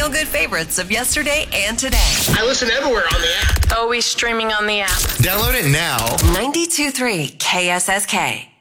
feel-good favorites of yesterday and today. I listen everywhere on the app. Always streaming on the app. Download it now. 92.3 KSSK.